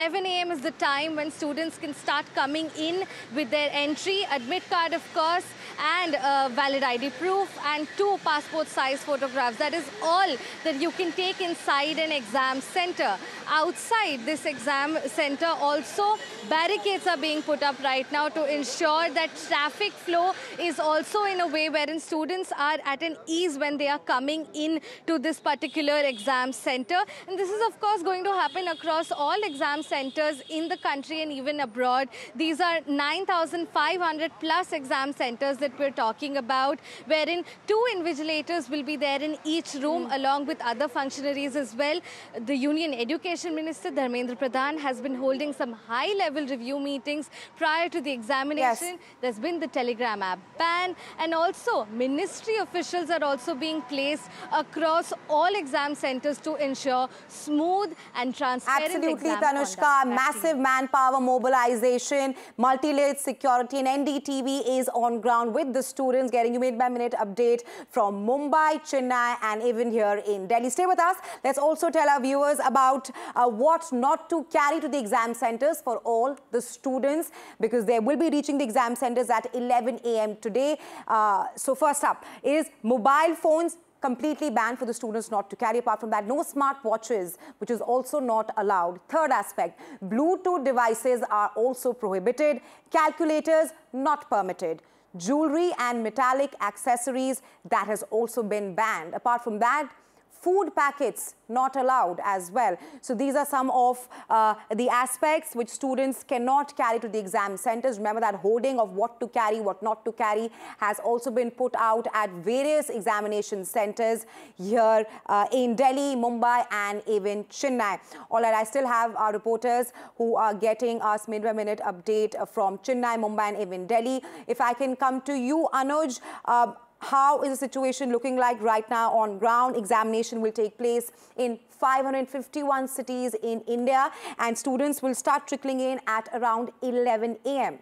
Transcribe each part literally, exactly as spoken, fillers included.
eleven A M is the time when students can start coming in with their entry, admit card of course, and uh, valid I D proof and two passport size photographs. That is all that you can take inside an exam center. Outside this exam center also barricades are being put up right now to ensure that traffic flow is also in a way wherein students are at an ease when they are coming in to this particular exam center. And this is of course going to happen across all exam centers in the country and even abroad. These are nine thousand five hundred plus exam centers that we're talking about, wherein two invigilators will be there in each room mm. along with other functionaries as well. The Union Education Minister Dharmendra Pradhan has been holding some high-level review meetings prior to the examination. Yes. There's been the Telegram app ban, and also ministry officials are also being placed across all exam centers to ensure smooth and transparent Absolutely, exam Tanushka. conduct. Massive manpower mobilization, multi-layered security, and N D T V is on ground with the students, getting you minute-by-minute update from Mumbai, Chennai, and even here in Delhi. Stay with us. Let's also tell our viewers about uh, what not to carry to the exam centers for all the students, because they will be reaching the exam centers at eleven A M today. Uh, so first up is mobile phones completely banned for the students not to carry. Apart from that, no smart watches, which is also not allowed. Third aspect, Bluetooth devices are also prohibited. Calculators not permitted. Jewelry and metallic accessories, that has also been banned. Apart from that, food packets not allowed as well. So these are some of uh, the aspects which students cannot carry to the exam centers. Remember that hoarding of what to carry, what not to carry has also been put out at various examination centers here uh, in Delhi, Mumbai, and even Chennai. All right, I still have our reporters who are getting us minute-by-minute update from Chennai, Mumbai, and even Delhi. If I can come to you, Anuj, uh, how is the situation looking like right now on ground? Examination will take place in five hundred fifty-one cities in India, and students will start trickling in at around eleven A M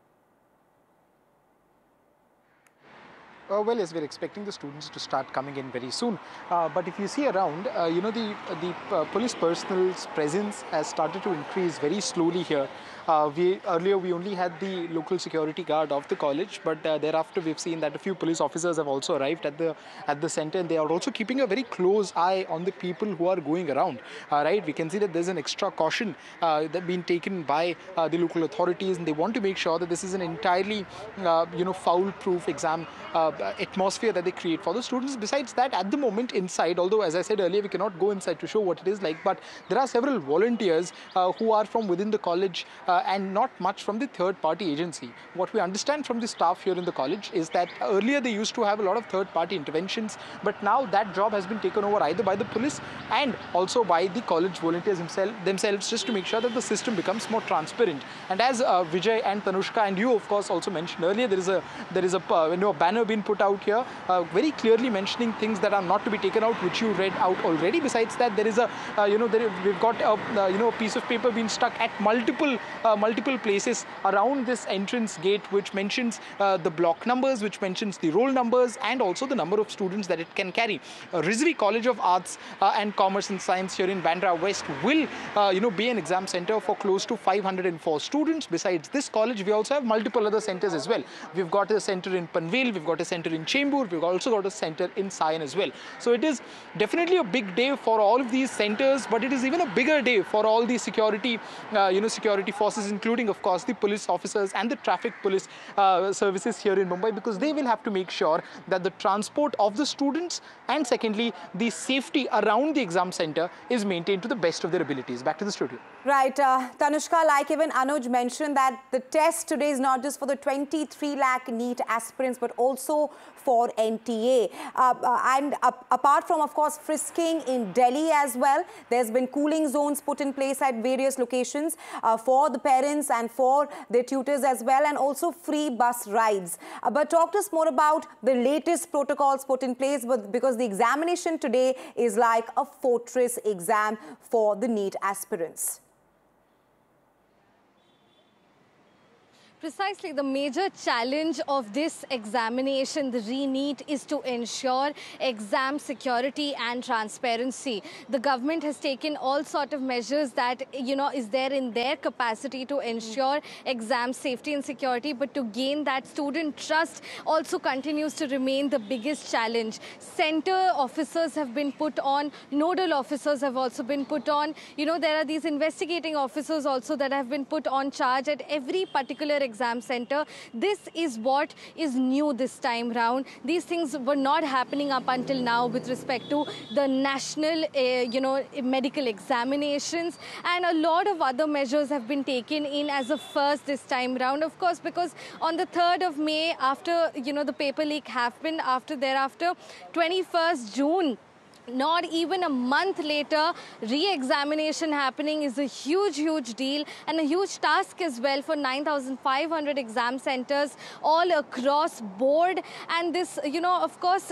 Uh, well, yes, we're expecting the students to start coming in very soon. Uh, but if you see around, uh, you know, the, the uh, police personnel's presence has started to increase very slowly here. Uh, we Earlier, we only had the local security guard of the college, but uh, thereafter we've seen that a few police officers have also arrived at the at the center, and they are also keeping a very close eye on the people who are going around. Uh, right, we can see that there's an extra caution uh, that being taken by uh, the local authorities, and they want to make sure that this is an entirely, uh, you know, foul-proof exam uh, atmosphere that they create for the students. Besides that, at the moment inside, although as I said earlier, we cannot go inside to show what it is like, but there are several volunteers uh, who are from within the college uh, and not much from the third-party agency. What we understand from the staff here in the college is that earlier they used to have a lot of third-party interventions, but now that job has been taken over either by the police and also by the college volunteers himself, themselves, just to make sure that the system becomes more transparent. And as uh, Vijay and Tanushka and you, of course, also mentioned earlier, there is a there is a uh, you know, banner being put out here, uh, very clearly mentioning things that are not to be taken out, which you read out already. Besides that, there is a uh, you know there, we've got a uh, you know a piece of paper being stuck at multiple uh, multiple places around this entrance gate, which mentions uh, the block numbers, which mentions the roll numbers, and also the number of students that it can carry. Uh, Rizvi College of Arts uh, and Commerce and Science here in Bandra West will uh, you know be an exam center for close to five hundred four students. Besides this college, we also have multiple other centers as well. We've got a center in Panvel, we've got a center in Chembur, we've also got a center in Sion as well. So it is definitely a big day for all of these centers, but it is even a bigger day for all the security, uh, you know, security forces, including, of course, the police officers and the traffic police uh, services here in Mumbai, because they will have to make sure that the transport of the students and, secondly, the safety around the exam center is maintained to the best of their abilities. Back to the studio. Right, uh, Tanushka, like even Anuj mentioned, that the test today is not just for the twenty-three lakh NEET aspirants, but also for N T A. Uh, uh, and uh, apart from, of course, frisking in Delhi as well, there's been cooling zones put in place at various locations uh, for the parents and for their tutors as well, and also free bus rides. Uh, but talk to us more about the latest protocols put in place, but because the examination today is like a fortress exam for the NEET aspirants. precisely. The major challenge of this examination, the re-NEET, is to ensure exam security and transparency. The government has taken all sort of measures that, you know, is there in their capacity to ensure exam safety and security, but to gain that student trust also continues to remain the biggest challenge. Center officers have been put on, nodal officers have also been put on. You know, there are these investigating officers also that have been put on charge at every particular exam center. This is what is new this time round. These things were not happening up until now with respect to the national, uh, you know, medical examinations, and a lot of other measures have been taken in as a first this time round, of course, because on the third of May, after, you know, the paper leak happened, after thereafter, twenty-first June, not even a month later, re-examination happening is a huge, huge deal and a huge task as well for nine thousand five hundred exam centers all across board. And this, you know, of course,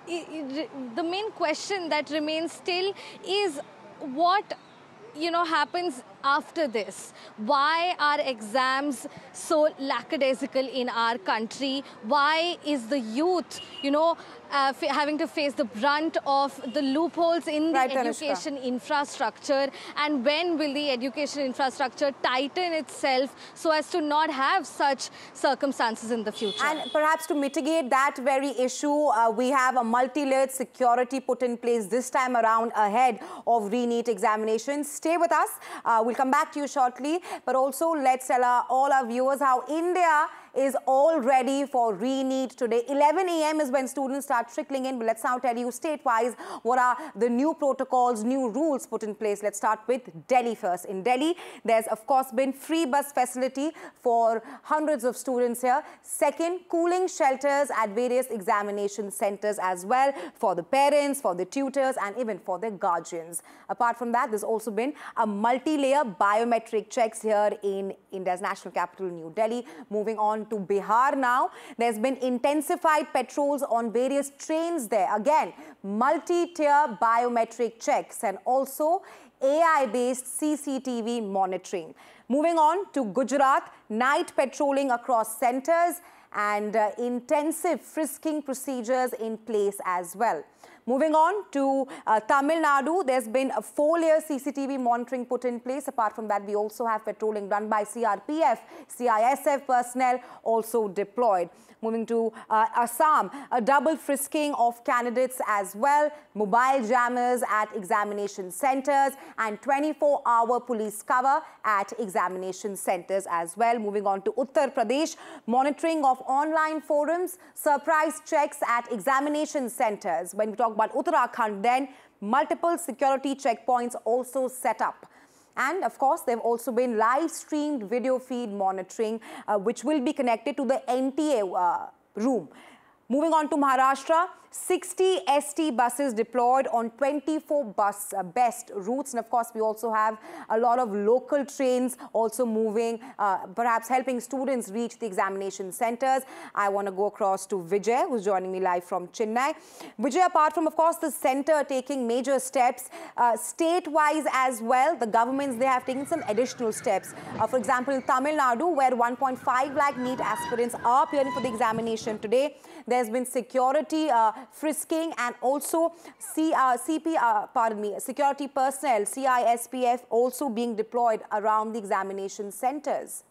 the main question that remains still is what, you know, happens after this. Why are exams so lackadaisical in our country? Why is the youth, you know, uh, having to face the brunt of the loopholes in the right, education Tanushka. infrastructure? And when will the education infrastructure tighten itself so as to not have such circumstances in the future? And perhaps to mitigate that very issue, uh, we have a multi-layered security put in place this time around ahead of re-NEET examinations. Stay with us. Uh, we'll come back to you shortly. But also, let's tell our, all our viewers how India is all ready for re-NEET today. eleven A M is when students start trickling in. But let's now tell you state-wise what are the new protocols, new rules put in place. Let's start with Delhi first. In Delhi, there's of course been free bus facility for hundreds of students here. Second, cooling shelters at various examination centers as well for the parents, for the tutors, and even for their guardians. Apart from that, there's also been a multi-layer biometric checks here in India's national capital, New Delhi. Moving on to Bihar now, there's been intensified patrols on various trains there. Again, multi-tier biometric checks and also A I-based C C T V monitoring. Moving on to Gujarat, night patrolling across centers and uh, intensive frisking procedures in place as well. Moving on to uh, Tamil Nadu, there's been a four-layer C C T V monitoring put in place. Apart from that, we also have patrolling done by C R P F, C I S F personnel also deployed. Moving to uh, Assam, a double frisking of candidates as well, mobile jammers at examination centers and twenty-four hour police cover at examination centers as well. Moving on to Uttar Pradesh, monitoring of online forums, surprise checks at examination centers. When we talk about Uttarakhand, then multiple security checkpoints also set up. And of course, there have also been live streamed video feed monitoring, uh, which will be connected to the N T A uh, room. Moving on to Maharashtra, sixty S T buses deployed on twenty-four bus uh, best routes. And of course, we also have a lot of local trains also moving, uh, perhaps helping students reach the examination centers. I want to go across to Vijay, who's joining me live from Chennai. Vijay, apart from, of course, the center taking major steps, uh, state-wise as well, the governments, they have taken some additional steps. Uh, for example, in Tamil Nadu, where one point five lakh NEET aspirants are appearing for the examination today, there's been security uh, frisking and also C, uh, C P, uh, pardon me, security personnel, C I S P F, also being deployed around the examination centers.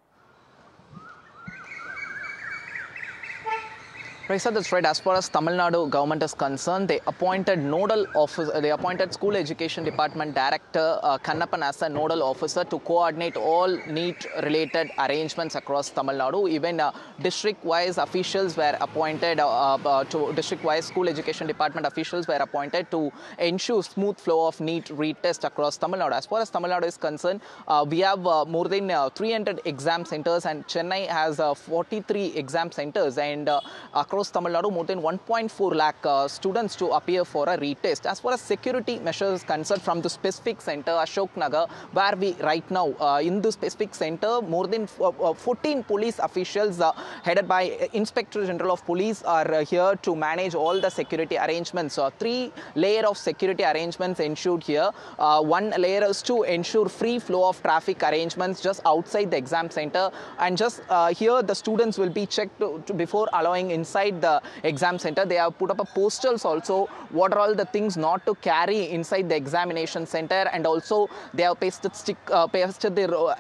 Raisa, that's right. As far as Tamil Nadu government is concerned, they appointed nodal officer, they appointed School Education Department Director uh, Kannappan as a nodal officer to coordinate all NEET related arrangements across Tamil Nadu. Even uh, district-wise officials were appointed uh, uh, to district-wise School Education Department officials were appointed to ensure smooth flow of NEET retest across Tamil Nadu. As far as Tamil Nadu is concerned, uh, we have uh, more than uh, three hundred exam centers, and Chennai has uh, forty-three exam centers, and uh, across across Tamil Nadu, more than one point four lakh uh, students to appear for a retest. As far as security measures concerned from the specific center, Ashok Nagar, where we right now, uh, in the specific center, more than fourteen police officials uh, headed by Inspector General of Police are uh, here to manage all the security arrangements. So, three layer of security arrangements ensured here. Uh, one layer is to ensure free flow of traffic arrangements just outside the exam center, and just uh, here the students will be checked to, to before allowing inside the exam center. They have put up a posters also, what are all the things not to carry inside the examination center, and also they have pasted stick uh, pasted their